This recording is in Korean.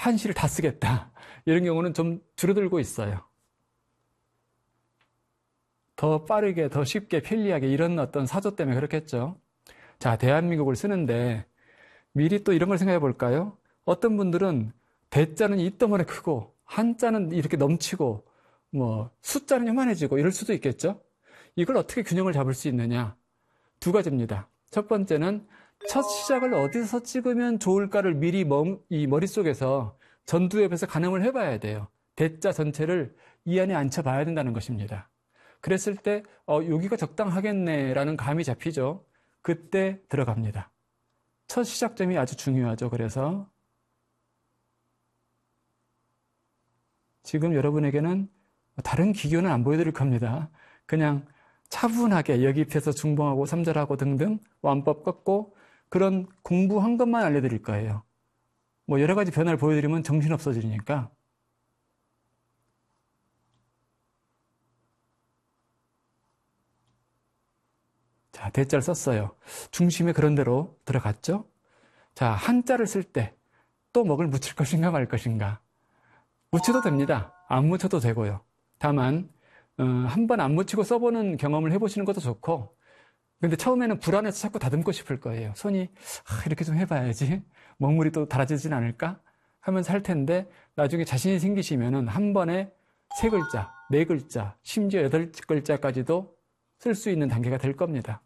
한시를 다 쓰겠다. 이런 경우는 좀 줄어들고 있어요. 더 빠르게, 더 쉽게, 편리하게 이런 어떤 사조 때문에 그렇겠죠. 자, 대한민국을 쓰는데 미리 또 이런 걸 생각해 볼까요? 어떤 분들은 대자는 이따만해 크고 한자는 이렇게 넘치고 뭐 숫자는 요만해지고 이럴 수도 있겠죠. 이걸 어떻게 균형을 잡을 수 있느냐? 두 가지입니다. 첫 번째는 첫 시작을 어디서 찍으면 좋을까를 미리 이 머릿속에서 전두엽에서 가늠을 해봐야 돼요. 대자 전체를 이 안에 앉혀봐야 된다는 것입니다. 그랬을 때 여기가 적당하겠네라는 감이 잡히죠. 그때 들어갑니다. 첫 시작점이 아주 중요하죠. 그래서 지금 여러분에게는 다른 기교는 안 보여드릴 겁니다. 그냥 차분하게 여기입해서 중봉하고 삼절하고 등등 완법 꺾고 그런 공부한 것만 알려드릴 거예요. 뭐 여러 가지 변화를 보여드리면 정신없어지니까. 자, 대자를 썼어요. 중심에 그런 대로 들어갔죠? 자, 한자를 쓸 때 또 먹을 묻힐 것인가 말 것인가. 묻혀도 됩니다. 안 묻혀도 되고요. 다만 한번 안 묻히고 써보는 경험을 해보시는 것도 좋고, 근데 처음에는 불안해서 자꾸 다듬고 싶을 거예요. 손이 이렇게 좀 해봐야지 먹물이 또 달아지진 않을까 하면서 할 텐데, 나중에 자신이 생기시면은 한 번에 3글자, 4글자, 심지어 8글자까지도 쓸 수 있는 단계가 될 겁니다.